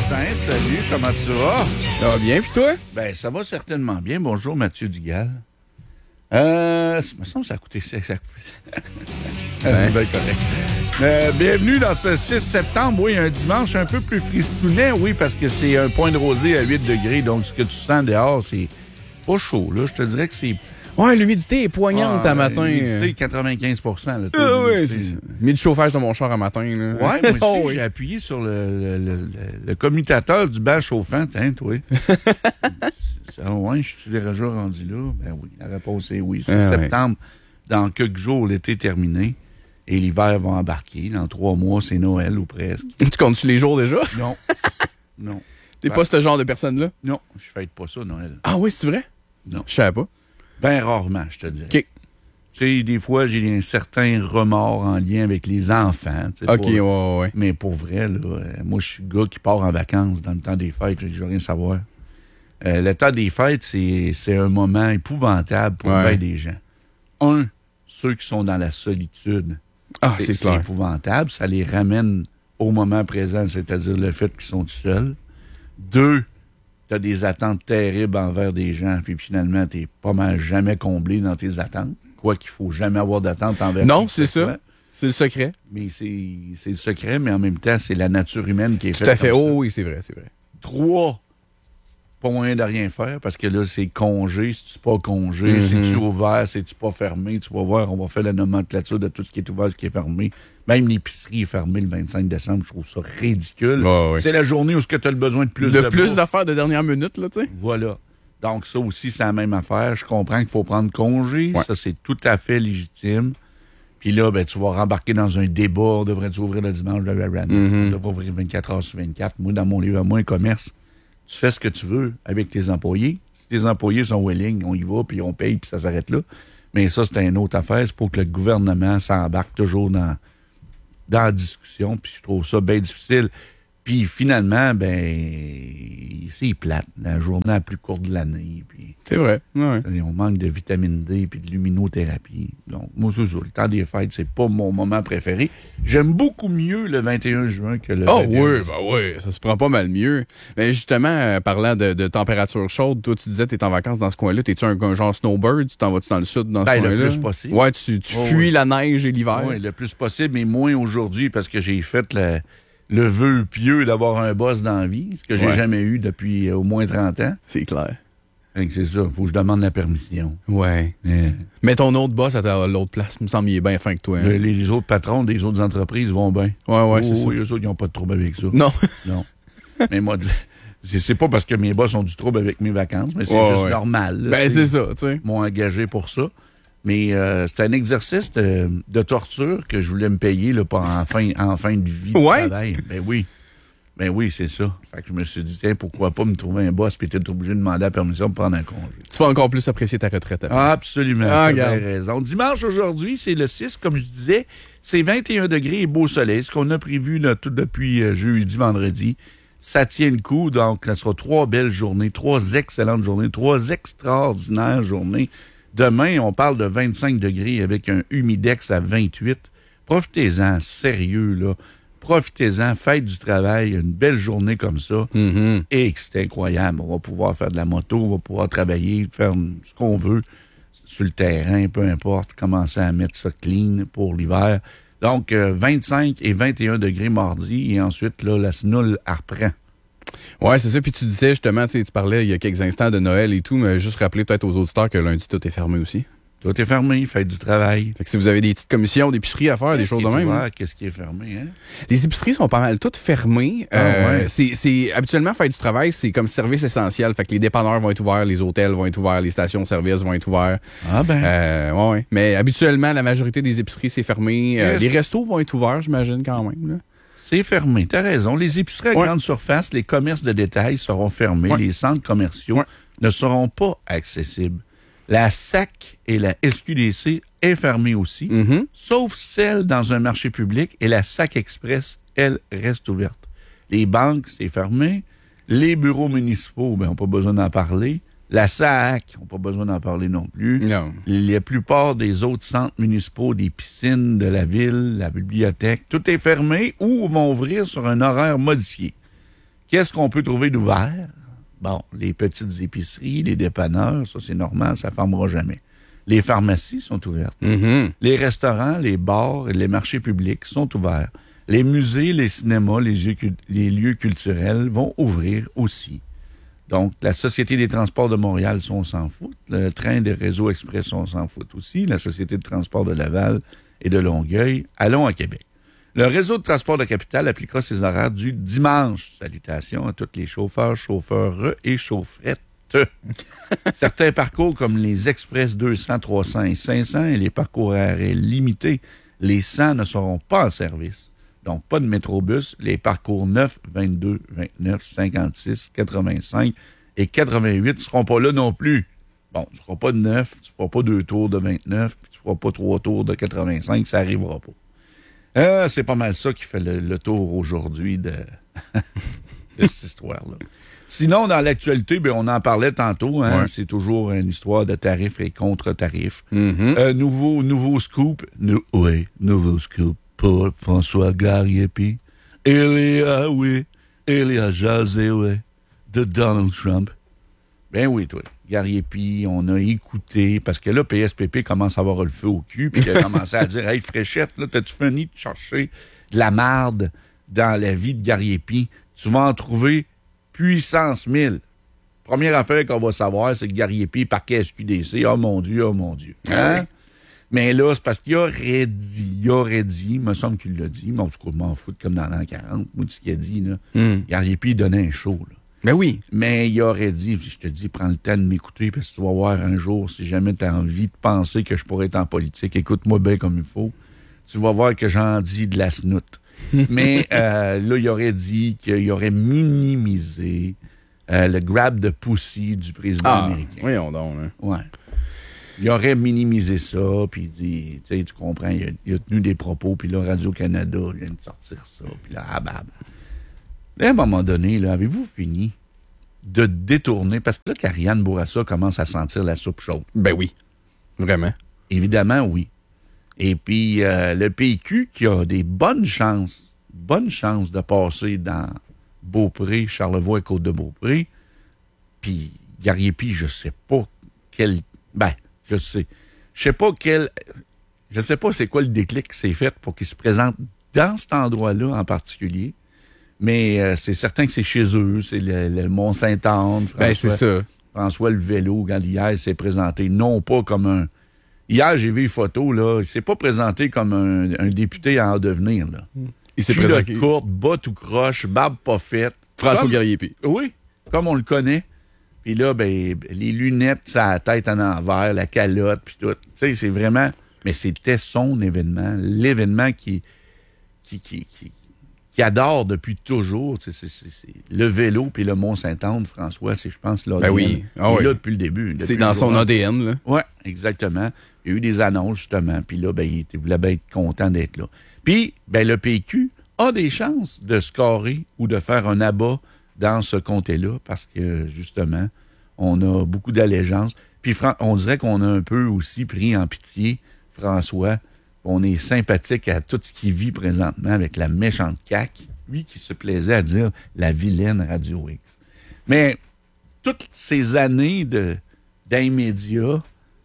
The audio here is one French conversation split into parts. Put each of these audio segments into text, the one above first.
Martin, salut, comment tu vas? Ça va bien, puis toi? Ben, ça va certainement bien. Bonjour, Mathieu Dugal. Ça me semble que ça a coûté... Ben, correct. Bienvenue dans ce 6 septembre, oui, un dimanche un peu plus fristounet, oui, parce que c'est un point de rosée à 8 degrés, donc ce que tu sens dehors, c'est pas chaud, là. Je te dirais que c'est... Ouais, l'humidité est poignante à matin. L'humidité, 95 là. Oui, c'est ça. Mis du chauffage de mon char à matin, là. Ouais, moi aussi, j'ai appuyé sur le commutateur du banc chauffant, tiens, toi. Ouais, je suis déjà rendu là. Ben oui, la réponse est oui. C'est septembre, dans quelques jours, l'été est terminé. Et l'hiver va embarquer. Dans 3 mois, c'est Noël ou presque. Tu comptes-tu les jours déjà? Non. Non. T'es pas ce genre de personne-là? Non, je fête pas ça, Noël. Ah oui, c'est vrai? Non. Je savais pas. Ben rarement, je te dirais. OK. Tu sais, des fois, j'ai un certain remords en lien avec les enfants. OK, ouais. Mais pour vrai, là, moi, je suis le gars qui part en vacances dans le temps des fêtes. Je veux rien savoir. Le temps des fêtes, c'est un moment épouvantable pour bien des gens. Ceux qui sont dans la solitude. Ah, c'est clair. Épouvantable. Ça les ramène au moment présent, c'est-à-dire le fait qu'ils sont tout seuls. 2, tu as des attentes terribles envers des gens, puis finalement, tu n'es pas mal jamais comblé dans tes attentes. Quoi qu'il faut jamais avoir d'attente envers non, c'est ça. C'est le secret. Mais c'est le secret, mais en même temps, c'est la nature humaine qui est faite. Tout à fait. Oh oui, c'est vrai. 3, pas moyen de rien faire, parce que là, c'est congé, si tu pas congé, c'est-tu ouvert, c'est-tu pas fermé, tu vas voir, on va faire la nomenclature de tout ce qui est ouvert, ce qui est fermé. Même l'épicerie est fermée le 25 décembre, je trouve ça ridicule. Oh, oui. C'est la journée où tu as le besoin de plus de plus d'affaires de dernière minute, là, tu sais. Voilà. Donc, ça aussi, c'est la même affaire. Je comprends qu'il faut prendre congé. Ouais. Ça, c'est tout à fait légitime. Puis là, ben, tu vas rembarquer dans un débat. On devrait-tu ouvrir le dimanche? On devrait ouvrir 24 heures sur 24. Moi, dans mon livre à moi, un commerce, tu fais ce que tu veux avec tes employés. Si tes employés sont willing, on y va, puis on paye, puis ça s'arrête là. Mais ça, c'est une autre affaire. Il faut que le gouvernement s'embarque toujours dans la discussion, puis je trouve ça bien difficile. Puis finalement, c'est plate. La journée la plus courte de l'année. Puis, c'est vrai. Ouais. On manque de vitamine D puis de luminothérapie. Donc, moi, c'est ça. Le temps des fêtes, c'est pas mon moment préféré. J'aime beaucoup mieux le 21 juin que le 21 oui, oui. Ça se prend pas mal mieux. Mais justement, parlant de température chaude, toi, tu disais que t'es en vacances dans ce coin-là. T'es-tu un genre snowbird? Tu t'en vas-tu dans le sud, dans ce coin-là? Le plus possible. Ouais, tu fuis la neige et l'hiver. Oui, le plus possible, mais moins aujourd'hui parce que j'ai fait le vœu pieux d'avoir un boss dans la vie, ce que j'ai jamais eu depuis au moins 30 ans. C'est clair. C'est ça, il faut que je demande la permission. Ouais. Mais ton autre boss à l'autre place, me semble, il est bien fin que toi. Hein? Les autres patrons des autres entreprises vont bien. Ouais, c'est ça. Eux autres, ils n'ont pas de trouble avec ça. Non. Mais moi, c'est pas parce que mes boss ont du trouble avec mes vacances, mais c'est juste normal. Là, c'est ça, tu sais. Ils m'ont engagé pour ça. Mais c'est un exercice de torture que je voulais me payer là, en fin de vie de travail. Ben oui, c'est ça. Fait que je me suis dit, tiens, pourquoi pas me trouver un boss puis être obligé de demander la permission de prendre un congé. Tu vas encore plus apprécier ta retraite. Absolument. Tu as bien raison. Dimanche aujourd'hui, c'est le 6, comme je disais. C'est 21 degrés et beau soleil. Ce qu'on a prévu là, tout depuis jeudi, vendredi. Ça tient le coup. Donc, ça sera 3 belles journées, 3 excellentes journées, 3 extraordinaires journées. Demain, on parle de 25 degrés avec un humidex à 28. Profitez-en, sérieux, là. Profitez-en, faites du travail, une belle journée comme ça. Et c'est incroyable. On va pouvoir faire de la moto, on va pouvoir travailler, faire ce qu'on veut sur le terrain, peu importe, commencer à mettre ça clean pour l'hiver. Donc, 25 et 21 degrés mardi, et ensuite, là, la snoule reprend. Ouais, c'est ça. Puis tu disais justement, tu parlais il y a quelques instants de Noël et tout, mais juste rappeler peut-être aux auditeurs que lundi, tout est fermé aussi. Tout est fermé, faites du travail. Fait que si vous avez des petites commissions d'épicerie à faire, des choses de même. Qu'est-ce qui est fermé, hein? Les épiceries sont pas mal toutes fermées. C'est habituellement, faites du travail, c'est comme service essentiel. Fait que les dépanneurs vont être ouverts, les hôtels vont être ouverts, les stations-service vont être ouverts. Ouais. Mais habituellement, la majorité des épiceries, c'est fermé. Les restos vont être ouverts, j'imagine, quand même, là. C'est fermé, t'as raison. Les épiceries à grande surface, les commerces de détail seront fermés. Les centres commerciaux ne seront pas accessibles. La SAC et la SQDC est fermée aussi, sauf celle dans un marché public, et la SAC Express, elle, reste ouverte. Les banques, c'est fermé. Les bureaux municipaux, n'ont pas besoin d'en parler. La SAC, n'ont pas besoin d'en parler non plus. Non. La plupart des autres centres municipaux, des piscines de la ville, la bibliothèque, tout est fermé ou vont ouvrir sur un horaire modifié, Qu'est-ce qu'on peut trouver d'ouvert? Bon, les petites épiceries, les dépanneurs, ça c'est normal, ça ne fermera jamais. Les pharmacies sont ouvertes. Mm-hmm. Les restaurants, les bars et les marchés publics sont ouverts. Les musées, les cinémas, les lieux culturels vont ouvrir aussi. Donc, la Société des transports de Montréal, ça, on s'en fout. Le train des réseaux express, on s'en fout aussi. La Société de transport de Laval et de Longueuil. Allons à Québec. Le réseau de transport de Capitale appliquera ses horaires du dimanche. Salutations à tous les chauffeurs, chauffeurs et chaufferettes. Certains parcours comme les Express 200, 300 et 500 et les parcours à arrêt limités, les 100 ne seront pas en service. Donc, pas de métrobus. Les parcours 9, 22, 29, 56, 85 et 88 ne seront pas là non plus. Bon, tu ne feras pas de 9, tu ne feras pas 2 tours de 29, puis tu ne feras pas 3 tours de 85, ça n'arrivera pas. C'est pas mal ça qui fait le tour aujourd'hui de cette histoire-là. Sinon, dans l'actualité, on en parlait tantôt. Hein, c'est toujours une histoire de tarifs et contre-tarifs. Mm-hmm. Nouveau scoop. Nouveau scoop pour François Gariepi. Il a jasé, de Donald Trump. Ben oui, toi. Gariepi, on a écouté, parce que là, PSPP commence à avoir le feu au cul, puis il a commencé à dire « Hey, Fréchette, là, t'as-tu fini de chercher de la marde dans la vie de Gariepi? Tu vas en trouver puissance 1000. » Première affaire qu'on va savoir, c'est que Gariepi, parquet SQDC, oh mon Dieu. Hein? Oui. Mais là, c'est parce qu'il aurait dit, il me semble qu'il l'a dit, mais en tout cas, je m'en fous comme dans l'an 40, moi, ce qu'il a dit, là. Gariepi, il donnait un show, là. Ben oui. Mais il aurait dit, je te dis, prends le temps de m'écouter, parce que tu vas voir un jour, si jamais tu as envie de penser que je pourrais être en politique, écoute-moi bien comme il faut, tu vas voir que j'en dis de la snoute. Mais là, il aurait dit qu'il aurait minimisé le grab de pussy du président américain. Voyons donc. Hein. Ouais. Il aurait minimisé ça, puis il dit, tu comprends, il a tenu des propos, puis là, Radio-Canada vient de sortir ça, puis là, à un moment donné, là, avez-vous fini de détourner? Parce que là, qu'Ariane Bourassa commence à sentir la soupe chaude. Ben oui, vraiment. Évidemment, oui. Et puis, le PQ qui a des bonnes chances de passer dans Beaupré, Charlevoix et Côte-de-Beaupré, puis Gariepi, je sais pas quel... Ben, je sais. Je sais pas c'est quoi le déclic qui s'est fait pour qu'il se présente dans cet endroit-là en particulier. Mais c'est certain que c'est chez eux, c'est le Mont-Saint-Anne. Ben, c'est ça. François le vélo, quand hier, il s'est présenté non pas comme un... Hier, j'ai vu une photo, là, il s'est pas présenté comme un député à en devenir, là. Il s'est présenté... courte, bas tout croche, barbe pas faite. François Gariepi. Oui, comme on le connaît. Puis là, ben, les lunettes, sa tête en envers, la calotte, puis tout. Tu sais, c'est vraiment... Mais c'était son événement, l'événement qui adore depuis toujours. C'est le vélo puis le Mont-Saint-Anne, François, c'est, je pense, l'ADN. Ben oui. Il est là depuis le début. C'est dans son ADN, là. Oui, exactement. Il y a eu des annonces, justement. Puis là, ben, il voulait bien être content d'être là. Puis, ben, le PQ a des chances de scorer ou de faire un abat dans ce comté-là parce que, justement, on a beaucoup d'allégeance. Puis, on dirait qu'on a un peu aussi pris en pitié François. On est sympathique à tout ce qu'il vit présentement avec la méchante CAQ. Lui qui se plaisait à dire la vilaine Radio X. Mais toutes ces années d'immédiat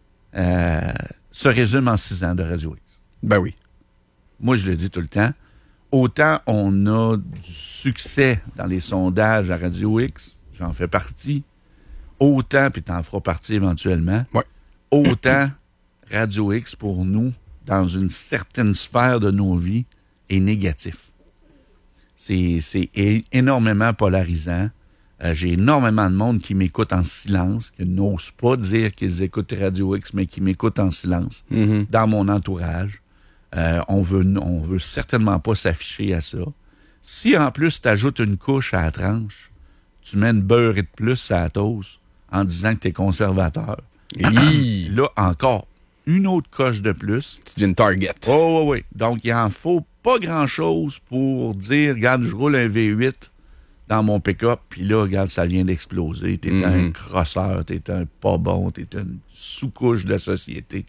se résument en 6 ans de Radio X. Ben oui. Moi, je le dis tout le temps. Autant on a du succès dans les sondages à Radio X, j'en fais partie. Autant, puis t'en feras partie éventuellement. Ouais. Autant Radio X, pour nous, dans une certaine sphère de nos vies, est négatif. C'est énormément polarisant. J'ai énormément de monde qui m'écoute en silence, qui n'ose pas dire qu'ils écoutent Radio X, mais qui m'écoutent en silence dans mon entourage. On veut certainement pas s'afficher à ça. Si, en plus, tu ajoutes une couche à la tranche, tu mets une beurrée de plus à la toast en disant que tu es conservateur. Et là, encore une autre coche de plus. Tu dis une target. Oh, oui. Donc, il en faut pas grand-chose pour dire, regarde, je roule un V8 dans mon pick-up, puis là, regarde, ça vient d'exploser. T'es un crosseur, t'es un pas bon, t'es une sous-couche de la société.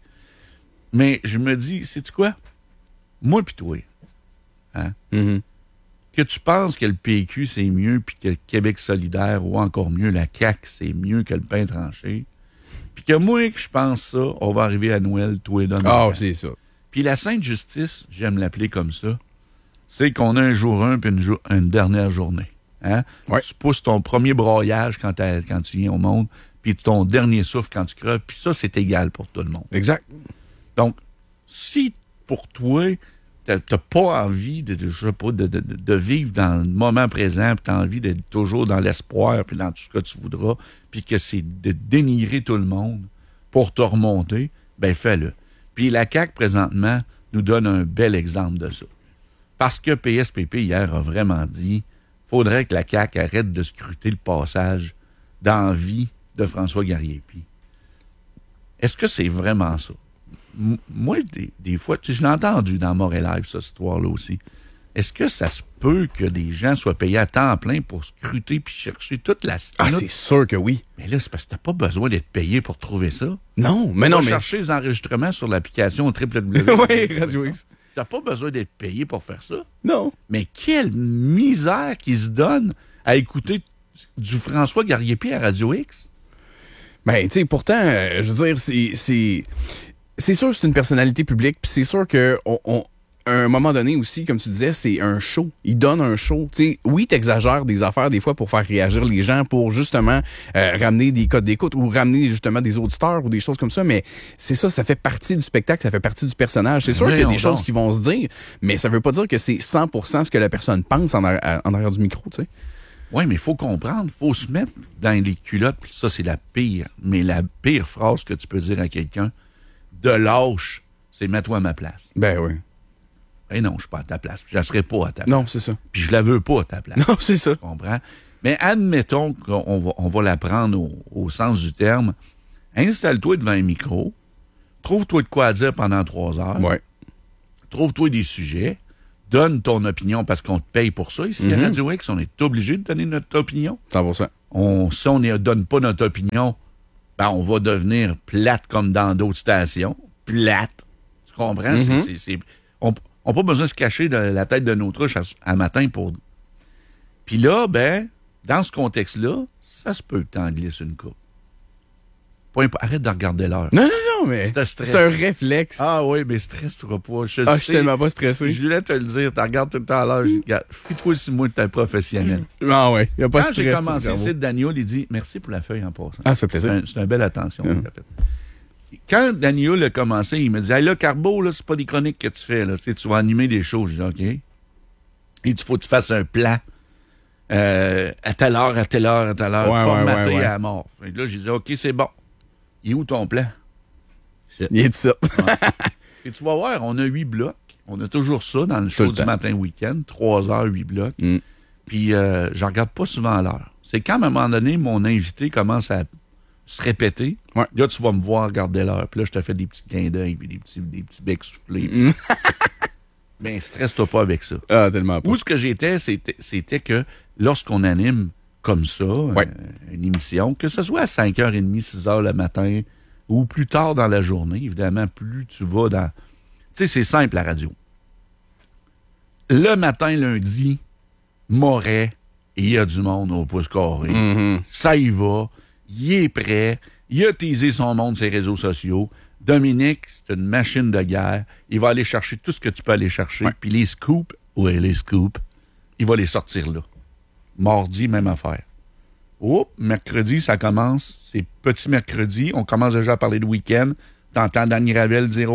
Mais je me dis, sais-tu quoi? Moi pis toi, hein? que tu penses que le PQ, c'est mieux, puis que le Québec solidaire, ou encore mieux, la CAQ, c'est mieux que le pain tranché, puis que moi, que je pense ça, on va arriver à Noël, toi et Don. Ah, c'est ça. Puis la Sainte Justice, j'aime l'appeler comme ça, c'est qu'on a un jour un, puis une dernière journée. Hein? Ouais. Tu pousses ton premier broyage quand tu viens au monde, puis ton dernier souffle quand tu creves, puis ça, c'est égal pour tout le monde. Exact. Donc, si pour toi, t'as pas envie de vivre dans le moment présent, puis t'as envie d'être toujours dans l'espoir, puis dans tout ce que tu voudras, puis que c'est de dénigrer tout le monde pour te remonter, ben fais-le. Puis la CAQ, présentement, nous donne un bel exemple de ça. Parce que PSPP, hier, a vraiment dit faudrait que la CAQ arrête de scruter le passage dans la vie de François Garriépi. Est-ce que c'est vraiment ça? Moi, des fois, je l'ai entendu dans Montréal Live, cette histoire-là aussi. Est-ce que ça se peut que des gens soient payés à temps plein pour scruter puis chercher toute la... Ah, c'est sûr que oui. Mais là, c'est parce que t'as pas besoin d'être payé pour trouver ça. Non, mais non, mais... chercher les enregistrements sur l'application www. Oui, Radio X. T'as pas besoin d'être payé pour faire ça. Non. Mais quelle misère qu'ils se donnent à écouter du François Garriépi à Radio X. Ben, tu sais, pourtant, je veux dire, c'est sûr que c'est une personnalité publique, puis c'est sûr que à un moment donné aussi, comme tu disais, c'est un show. Il donne un show. Tu sais, oui, t'exagères des affaires des fois pour faire réagir les gens, pour justement ramener des codes d'écoute ou ramener justement des auditeurs ou des choses comme ça, mais c'est ça fait partie du spectacle, ça fait partie du personnage. C'est sûr qu'il y a des choses qui vont se dire, mais ça veut pas dire que c'est 100% ce que la personne pense en arrière du micro, tu sais. Oui, mais il faut comprendre, il faut se mettre dans les culottes, puis ça, c'est la pire phrase que tu peux dire à quelqu'un de lâche, c'est « mets-toi à ma place ». Ben oui. Eh non, je suis pas à ta place. Je ne serai pas à ta place. Non, c'est ça. Puis je la veux pas à ta place. Non, c'est ça. Tu comprends? Mais admettons qu'on va la prendre au sens du terme. Installe-toi devant un micro. Trouve-toi de quoi dire pendant 3 heures. Ouais. Trouve-toi des sujets. Donne ton opinion parce qu'on te paye pour ça. Ici, à Radio X, on est obligé de donner notre opinion. 100%. Si on ne donne pas notre opinion, ben on va devenir plate comme dans d'autres stations. Plate. Tu comprends? On n'a pas besoin de se cacher de la tête de nos truches à matin pour... Puis là, ben, dans ce contexte-là, ça se peut que t'en glisses une coupe. Arrête de regarder l'heure. Non, mais c'est un réflexe. Ah oui, mais stresse-toi pas. Je suis tellement pas stressé. Je voulais te le dire, tu regardes tout le temps à l'heure. Fais-toi aussi moi de ta professionnel. Ah oui, il n'y a pas de stress. Quand j'ai commencé ici, Daniel, il dit merci pour la feuille en passant. Ah, ça fait plaisir. C'est une belle attention. Quand Daniel a commencé, il me dit hey, là, Carbo, là, c'est pas des chroniques que tu fais. Là. Tu vas animer des choses. Je dis OK. Il faut que tu fasses un plan à telle heure, formaté à la mort. Et là, j'ai dit OK, c'est bon. Il est où ton plan? Il est de ça. Et tu vas voir, on a 8 blocs. On a toujours ça dans le show du matin week-end. 3 heures, 8 blocs. Puis, je regarde pas souvent l'heure. C'est quand, à un moment donné, mon invité commence à se répéter. Ouais. Là, tu vas me voir regarder l'heure. Puis là, je te fais des petits clins d'œil puis des petits becs soufflés. Mais stresse-toi pas avec ça. Ah, tellement pas. Où ce que j'étais, c'était que lorsqu'on anime comme ça, une émission, que ce soit à 5h30, 6h le matin ou plus tard dans la journée, évidemment, plus tu vas dans... Tu sais, c'est simple, la radio. Le matin, lundi, Moret, il y a du monde au pouce carré. Ça y va. Il est prêt. Il a teasé son monde sur les réseaux sociaux. Dominique, c'est une machine de guerre. Il va aller chercher tout ce que tu peux aller chercher. Puis les scoops, il va les sortir là. Mardi, même affaire. Mercredi, ça commence. C'est petit mercredi. On commence déjà à parler de week-end. T'entends Danny Ravel dire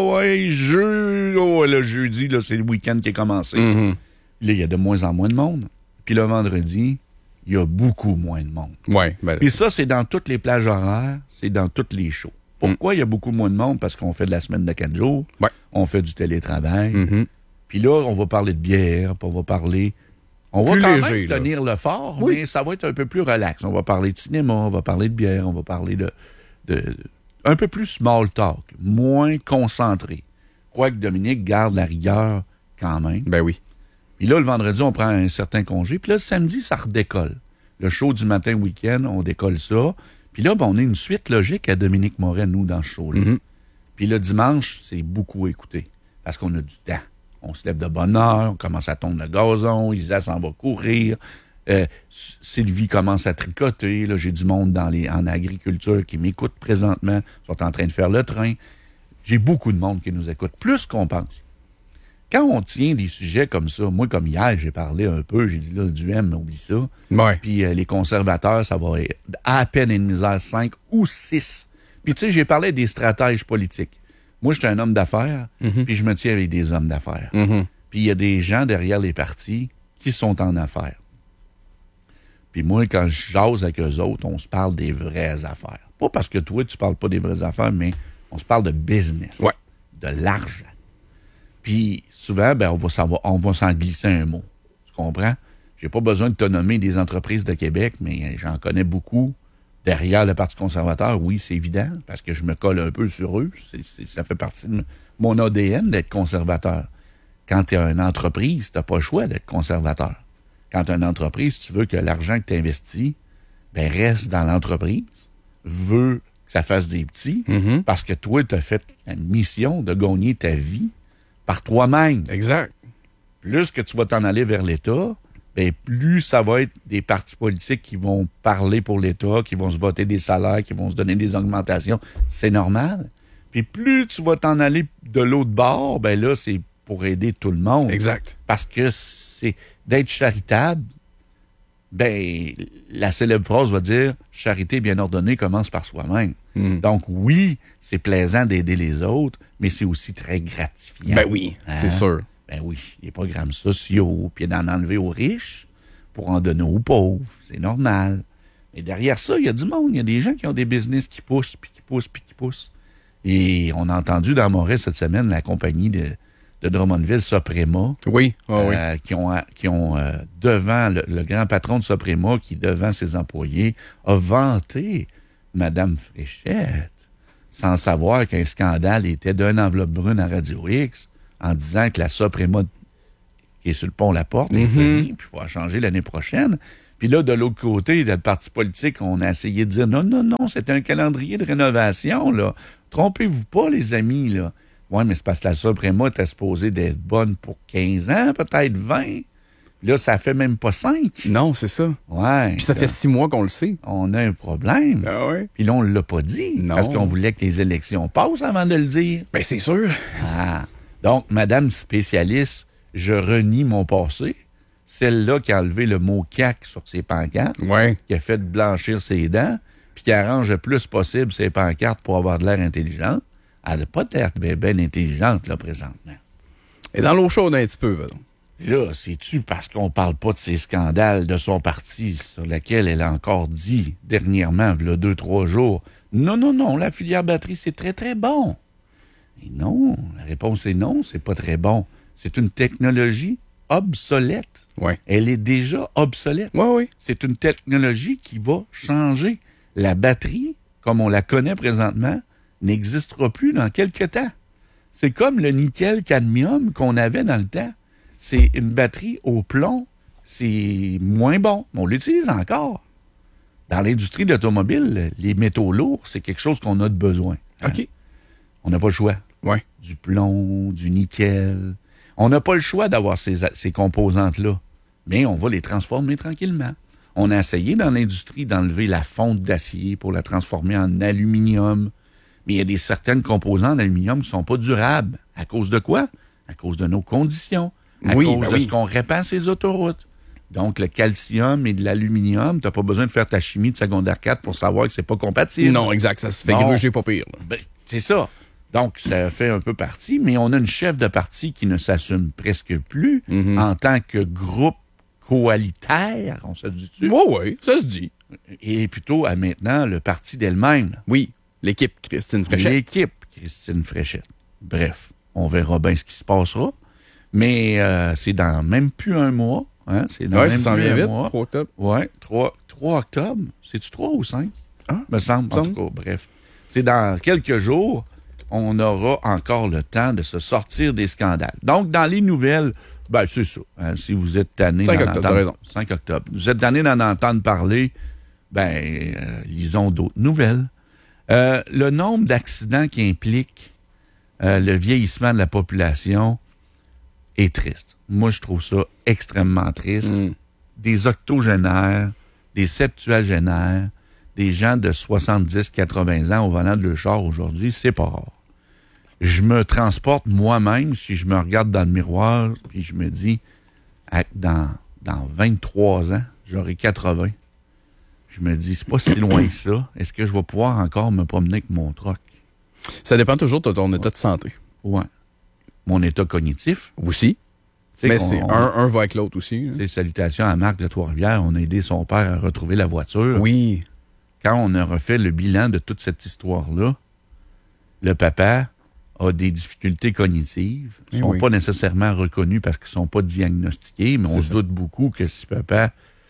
le jeudi, là, c'est le week-end qui est commencé. Là, il y a de moins en moins de monde. Puis le vendredi, il y a beaucoup moins de monde. Puis ça, c'est dans toutes les plages horaires, c'est dans toutes les shows. Pourquoi il y a beaucoup moins de monde? Parce qu'on fait de la semaine de 4 jours. On fait du télétravail. Puis là, on va parler de bière, puis on va parler... On va quand même tenir le fort, mais ça va être un peu plus relax. On va parler de cinéma, on va parler de bière, on va parler de un peu plus small talk, moins concentré. Je crois que Dominique garde la rigueur quand même. Ben oui. Puis là, le vendredi, on prend un certain congé. Puis là, le samedi, ça redécolle. Le show du matin week-end, on décolle ça. Puis là, on a une suite logique à Dominique Moret, nous, dans ce show-là. Puis le dimanche, c'est beaucoup écouté parce qu'on a du temps. On se lève de bonne heure, on commence à tondre le gazon, Isa s'en va courir, Sylvie commence à tricoter. Là, j'ai du monde en agriculture qui m'écoute présentement, sont en train de faire le train. J'ai beaucoup de monde qui nous écoute, plus qu'on pense. Quand on tient des sujets comme ça, moi, comme hier, j'ai parlé un peu, j'ai dit là, le Duhem, oublie ça. Ouais. Puis les conservateurs, ça va être à peine une misère 5 ou 6. Puis tu sais, j'ai parlé des stratèges politiques. Moi, je suis un homme d'affaires, puis je me tiens avec des hommes d'affaires. Puis il y a des gens derrière les partis qui sont en affaires. Puis moi, quand je jase avec eux autres, on se parle des vraies affaires. Pas parce que toi, tu parles pas des vraies affaires, mais on se parle de business, de l'argent. Puis souvent, on va s'en glisser un mot. Tu comprends? J'ai pas besoin de te nommer des entreprises de Québec, mais j'en connais beaucoup. Derrière le Parti conservateur, oui, c'est évident, parce que je me colle un peu sur eux. Ça fait partie de mon ADN d'être conservateur. Quand tu es une entreprise, tu n'as pas le choix d'être conservateur. Quand tu es une entreprise, tu veux que l'argent que tu investis reste dans l'entreprise, veut que ça fasse des petits, parce que toi, tu as fait la mission de gagner ta vie par toi-même. Exact. Plus que tu vas t'en aller vers l'État, plus ça va être des partis politiques qui vont parler pour l'État, qui vont se voter des salaires, qui vont se donner des augmentations. C'est normal. Puis plus tu vas t'en aller de l'autre bord, là, c'est pour aider tout le monde. Exact. Parce que c'est d'être charitable, la célèbre phrase va dire « Charité bien ordonnée commence par soi-même ». Donc oui, c'est plaisant d'aider les autres, mais c'est aussi très gratifiant. Oui, c'est sûr. Oui, les programmes sociaux, puis d'en enlever aux riches pour en donner aux pauvres, c'est normal. Mais derrière ça, il y a du monde, il y a des gens qui ont des business qui poussent, puis qui poussent, puis qui poussent. Et on a entendu dans Montréal cette semaine la compagnie de Drummondville, Soprema, qui ont devant le grand patron de Soprema, qui devant ses employés, a vanté Mme Fréchette, sans savoir qu'un scandale était d'une enveloppe brune à Radio X, en disant que la Soprema qui est sur le pont La Porte est finie, puis il faut changer l'année prochaine. Puis là, de l'autre côté, le parti politique, on a essayé de dire non, c'est un calendrier de rénovation, là. Trompez-vous pas, les amis, là. Oui, mais c'est parce que la Soprema était supposée d'être bonne pour 15 ans, peut-être 20. Là, ça fait même pas 5. Non, c'est ça. Ouais. Puis ça fait 6 mois qu'on le sait. On a un problème. Ah ouais. Puis là, on l'a pas dit. Non. Parce qu'on voulait que les élections passent avant de le dire. C'est sûr. Ah. Donc, Madame spécialiste, je renie mon passé. Celle-là qui a enlevé le mot CAQ sur ses pancartes. Ouais. Qui a fait blanchir ses dents. Puis qui arrange le plus possible ses pancartes pour avoir de l'air intelligente. Elle n'a pas l'air bien intelligente, là, présentement. Et dans l'eau chaude un petit peu, pardon. Là, c'est-tu parce qu'on parle pas de ces scandales de son parti sur lesquels elle a encore dit dernièrement, il y a 2-3 jours, non, la filière batterie, c'est très, très bon. Et non, la réponse est non, c'est pas très bon. C'est une technologie obsolète. Ouais. Elle est déjà obsolète. Oui. C'est une technologie qui va changer. La batterie, comme on la connaît présentement, n'existera plus dans quelques temps. C'est comme le nickel-cadmium qu'on avait dans le temps. C'est une batterie au plomb. C'est moins bon. On l'utilise encore. Dans l'industrie de l'automobile, les métaux lourds, c'est quelque chose qu'on a de besoin. OK. On n'a pas le choix. Ouais. Du plomb, du nickel. On n'a pas le choix d'avoir ces composantes-là. Mais on va les transformer tranquillement. On a essayé dans l'industrie d'enlever la fonte d'acier pour la transformer en aluminium. Mais il y a certaines composants d'aluminium qui ne sont pas durables. À cause de quoi? À cause de nos conditions. À cause de ce qu'on répand ces autoroutes. Donc, le calcium et de l'aluminium, tu n'as pas besoin de faire ta chimie de secondaire 4 pour savoir que c'est pas compatible. Non, exact. Ça se fait gruger pas pire. C'est ça. Donc, ça fait un peu partie, mais on a une chef de parti qui ne s'assume presque plus en tant que groupe coalitaire. On se dit-tu? Oui, ça se dit. Et plutôt, à maintenant, le parti d'elle-même. Oui. L'équipe Christine Fréchette. Bref, on verra bien ce qui se passera. Mais c'est dans même plus un mois. Hein? C'est dans même plus un mois. 3 octobre. Oui, 3 octobre. C'est-tu 3 ou 5? Me semble. En tout cas, bref. C'est dans quelques jours, on aura encore le temps de se sortir des scandales. Donc, dans les nouvelles, c'est ça. Hein? Si vous êtes tanné d'en entendre... 5 octobre. Vous êtes tanné d'en entendre parler, lisons d'autres nouvelles. Le nombre d'accidents qui impliquent le vieillissement de la population est triste. Moi, je trouve ça extrêmement triste. Des octogénaires, des septuagénaires, des gens de 70-80 ans au volant de leur char aujourd'hui, c'est pas rare. Je me transporte moi-même, si je me regarde dans le miroir, puis je me dis, dans 23 ans, j'aurai 80. Je me dis, c'est pas si loin que ça. Est-ce que je vais pouvoir encore me promener avec mon truck? Ça dépend toujours de ton état de santé. Ouais. Mon état cognitif. Aussi. Mais un va avec l'autre aussi. Salutations à Marc de Trois-Rivières. On a aidé son père à retrouver la voiture. Oui. Quand on a refait le bilan de toute cette histoire-là, le papa a des difficultés cognitives. Ils ne sont pas nécessairement reconnus parce qu'ils ne sont pas diagnostiqués, mais on se doute beaucoup que si papa,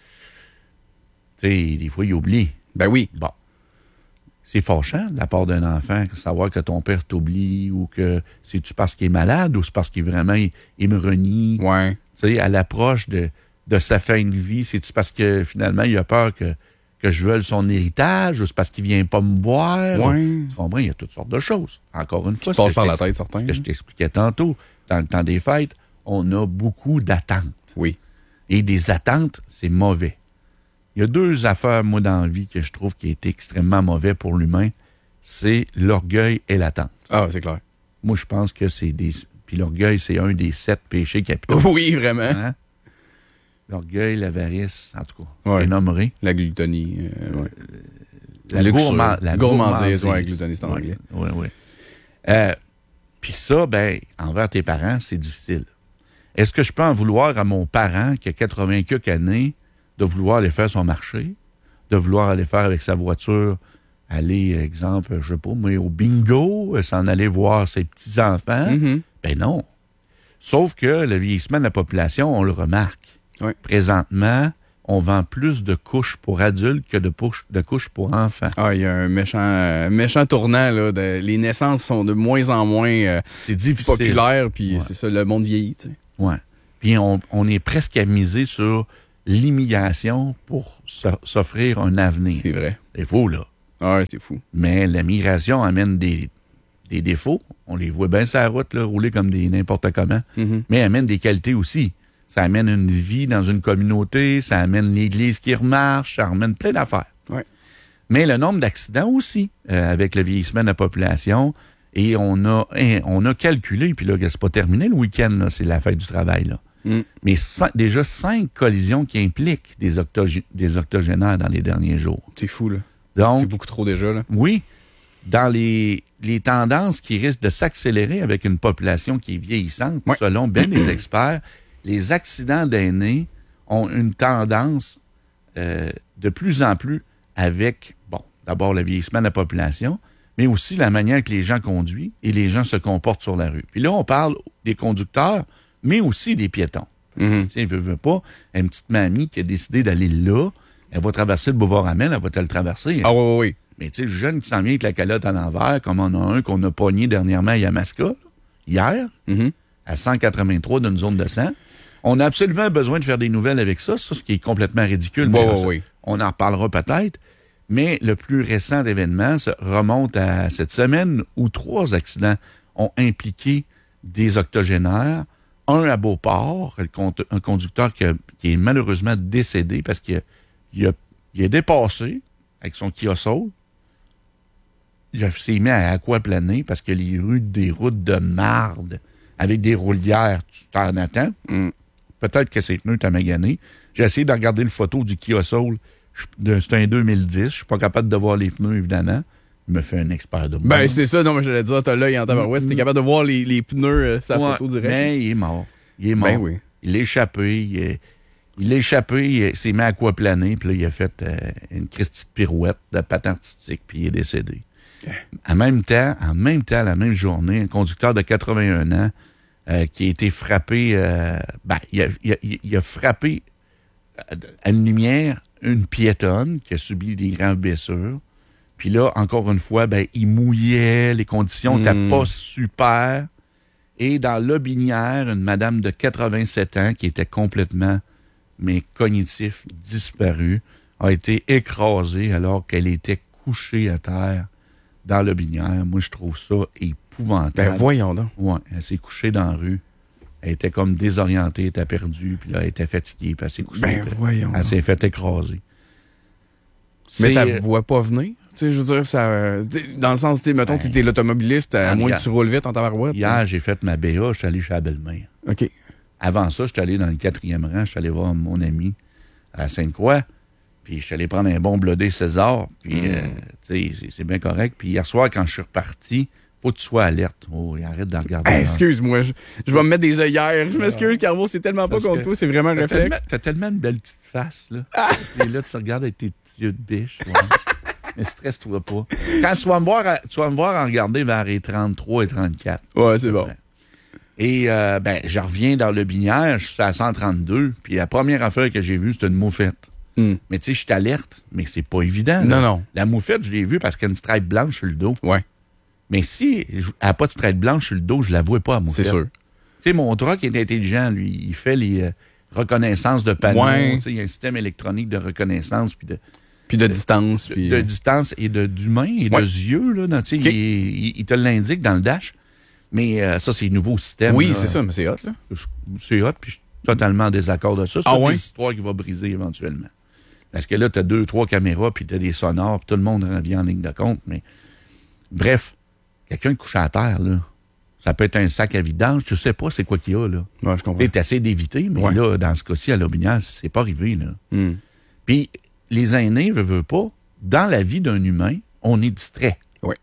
tu sais, des fois, il oublie. Ben oui. Bon. C'est fâchant de la part d'un enfant, savoir que ton père t'oublie ou que c'est-tu parce qu'il est malade ou c'est parce qu'il vraiment il me renie. Ouais. Tu sais, à l'approche de sa fin de vie, c'est-tu parce que finalement, il a peur que je veuille son héritage ou c'est parce qu'il vient pas me voir? Ouais. Tu comprends? Il y a toutes sortes de choses. Encore une fois, ça passe par la tête, certains. Ce que je t'expliquais tantôt, dans le temps des fêtes, on a beaucoup d'attentes. Oui. Et des attentes, c'est mauvais. Il y a 2 affaires, moi, dans la vie que je trouve qui est extrêmement mauvais pour l'humain. C'est l'orgueil et l'attente. Ah, c'est clair. Moi, je pense que c'est des... Puis l'orgueil, c'est un des 7 péchés capitaux. Oui, vraiment. Hein? L'orgueil, l'avarice, en tout cas, je les nommerai. La glutonie. La gourmandise, la glutonie, c'est en anglais. Oui, oui. Puis ça, envers tes parents, c'est difficile. Est-ce que je peux en vouloir à mon parent qui a 80 quelques années de vouloir aller faire son marché, de vouloir aller faire avec sa voiture, aller, exemple, je sais pas, mais au bingo, s'en aller voir ses petits-enfants? Mm-hmm. Ben non. Sauf que le vieillissement de la population, on le remarque. Oui. Présentement, on vend plus de couches pour adultes que de couches pour enfants. Ah, il y a un méchant tournant, là. Les naissances sont de moins en moins c'est difficile. Populaires, puis c'est ça, le monde vieillit, tu sais. Ouais. Puis on est presque à miser sur l'immigration pour s'offrir un avenir. C'est vrai. C'est fou, là. Ah, c'est fou. Mais la migration amène des défauts. On les voit bien sur la route, là, rouler comme des n'importe comment. Mm-hmm. Mais amène des qualités aussi. Ça amène une vie dans une communauté, ça amène l'Église qui remarche, ça amène plein d'affaires. Ouais. Mais le nombre d'accidents aussi, avec le vieillissement de la population, et on a calculé, puis là, c'est pas terminé le week-end, là, c'est la fête du travail, là. Mais déjà 5 collisions qui impliquent des octogénaires dans les derniers jours. C'est fou, là. Donc, c'est beaucoup trop déjà, là. Oui. Dans les tendances qui risquent de s'accélérer avec une population qui est vieillissante, selon bien des experts, les accidents d'aînés ont une tendance de plus en plus avec, d'abord le vieillissement de la population, mais aussi la manière que les gens conduisent et les gens se comportent sur la rue. Puis là, on parle des conducteurs, mais aussi des piétons. Mm-hmm. Tu sais, veut pas, une petite mamie qui a décidé d'aller là, elle va traverser le boulevard Amel, elle va-t-elle traverser? Ah oui. Mais tu sais, le jeune qui s'en vient avec la calotte à l'envers, comme on a un qu'on a pogné dernièrement à Yamaska, hier, à 183 d'une zone de 100. On a absolument besoin de faire des nouvelles avec ça, ce qui est complètement ridicule. Mais on en reparlera peut-être. Mais le plus récent événement remonte à cette semaine où 3 accidents ont impliqué des octogénaires. Un à Beauport, un conducteur qui est malheureusement décédé parce qu'il est dépassé avec son Kia Soul. Il s'est mis à aquaplaner parce que les rues, des routes de marde avec des roulières, tu t'en attends. Peut-être que ses pneus t'as magané. J'ai essayé de regarder le photo du Kia Soul. C'est un 2010. Je suis pas capable de voir les pneus, évidemment. Il me fait un expert de moi. Ben, c'est ça. Non, mais j'allais dire, t'as l'œil en tabarouette. T'es capable de voir les pneus, sa photo directe. Mais il est mort. Ben oui. Il est échappé. Il s'est mis à aquaplaner. Puis là, il a fait une christie de pirouette de patin artistique. Puis il est décédé. En même temps, la même journée, un conducteur de 81 ans qui a été frappé... il a frappé à une lumière une piétonne qui a subi des graves blessures. Puis là, encore une fois, il mouillait, les conditions n'étaient pas super. Et dans Lobinière, une madame de 87 ans qui était complètement, mais cognitif, disparue, a été écrasée alors qu'elle était couchée à terre dans Lobinière. Moi, je trouve ça épouvantable. Ben, voyons donc. Ouais, elle s'est couchée dans la rue. Elle était comme désorientée, elle était perdue, puis là, elle était fatiguée, puis elle s'est couchée. Ben, voyons. Elle s'est fait écraser. Mais tu ne vois pas venir? Je veux dire, ça, dans le sens, mettons, tu étais l'automobiliste, à moins que tu roules vite en tabarouette. Hier, j'ai fait ma BA, je suis allé chez la belle-mère. OK. Avant ça, je suis allé dans le 4e rang, je suis allé voir mon ami à Sainte-Croix, puis je suis allé prendre un bon blodé César, puis c'est bien correct. Puis hier soir, quand je suis reparti, faut que tu sois alerte. Oh, arrête de regarder. Excuse-moi, je vais me mettre des œillères. Je m'excuse, Carbo, c'est tellement pas contre toi, c'est vraiment un réflexe. T'as tellement une belle petite face, là. Et là, tu regardes avec tes petits yeux de biche. Ouais. Mais stresse-toi pas. Quand tu vas me voir en regarder vers les 33 et 34. Ouais, c'est bon. Et je reviens dans le Binière, je suis à 132, puis la première affaire que j'ai vue, c'était une moufette. Mais tu sais, je suis alerte, mais c'est pas évident. Non. La moufette, je l'ai vue parce qu'il y a une stripe blanche sur le dos. Ouais. Mais si elle n'a pas de stripe blanche sur le dos, je la vois pas, la moufette. C'est sûr. Tu sais, mon truck est intelligent, lui. Il fait les reconnaissances de panneaux. Ouais. Il y a un système électronique de reconnaissance, puis de distance. De distance et d'humain et de yeux, là. Il te l'indique dans le dash. Mais ça, c'est le nouveau système. Oui, là. c'est ça, mais c'est hot, là. C'est hot, puis je suis totalement en désaccord de ça. C'est une histoire qui va briser éventuellement. Parce que là, tu as 2-3 caméras, puis tu as des sonores, puis tout le monde revient en ligne de compte. Mais bref, quelqu'un couché à terre, là, ça peut être un sac à vidange. Tu sais pas c'est quoi qu'il y a, là. Ouais, je comprends. Tu essaies d'éviter, mais là, dans ce cas-ci, à l'Aubinière, c'est pas arrivé, là. Puis les aînés, veulent pas, dans la vie d'un humain, on est distrait.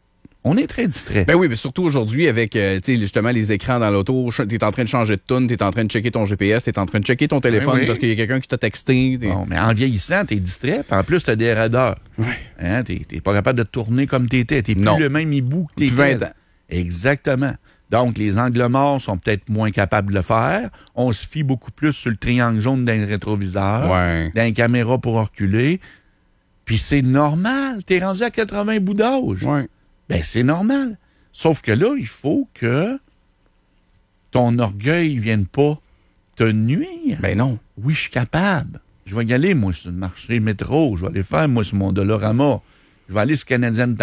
On est très distrait. Ben oui, mais surtout aujourd'hui avec justement les écrans dans l'auto, t'es en train de changer de tune, t'es en train de checker ton GPS, t'es en train de checker ton téléphone parce qu'il y a quelqu'un qui t'a texté. Bon, mais en vieillissant, t'es distrait, puis en plus t'as des raideurs. Hein, t'es pas capable de te tourner comme t'étais. T'es plus le même hibou que t'étais. Depuis 20 ans. Exactement. Donc, les angles morts sont peut-être moins capables de le faire. On se fie beaucoup plus sur le triangle jaune d'un rétroviseur, d'un caméra pour reculer. Puis c'est normal. T'es rendu à 80 bouts d'âge. Ouais. Ben, c'est normal. Sauf que là, il faut que ton orgueil ne vienne pas te nuire. Ben non. Oui, je suis capable. Je vais y aller, moi, sur le marché métro. Je vais aller faire, moi, sur mon Dolorama. Je vais aller sur Canadian